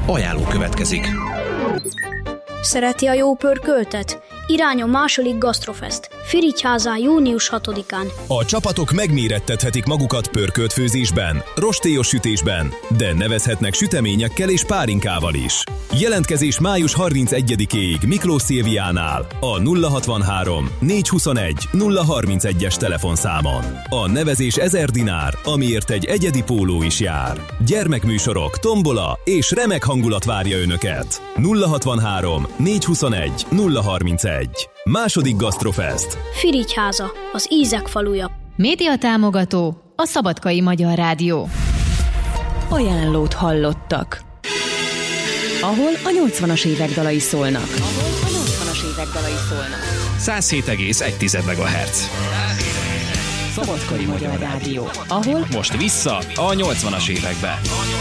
Ajánló következik. Szereti a jó pörköltet? Irány a második Gastrofest, Firigyházán június 6-án. A csapatok megmérettethetik magukat pörkölt főzésben, rostélyos sütésben, de nevezhetnek süteményekkel és pálinkával is. Jelentkezés május 31-éig Miklós Szilviánál a 063 421 031-es telefonszámon. A nevezés 1000 dinár, amiért egy egyedi póló is jár. Gyermekműsorok, tombola és remek hangulat várja önöket. 063 421 031. Második Gastrofest. Firigyháza, az ízek faluja. Média támogató a Szabadkai Magyar Rádió. Ajánlót hallottak. Ahol a 80-as évek dalai szólnak. 107,1 MHz. Szabadkai Magyar Rádió. Ahol most vissza a 80-as évekbe.